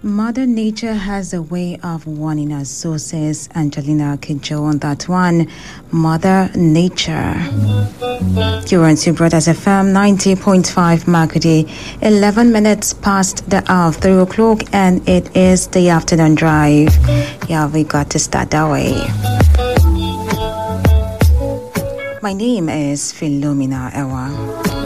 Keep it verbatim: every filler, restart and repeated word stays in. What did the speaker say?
Mother Nature has a way of warning us, so says Angelina Kidjo on that one. Mother Nature. You're on Two Brothers F M ninety point five Makudi, eleven minutes past the hour of three o'clock, and it is the afternoon drive. Yeah, we got to start that way. My name is Philomena Ewa.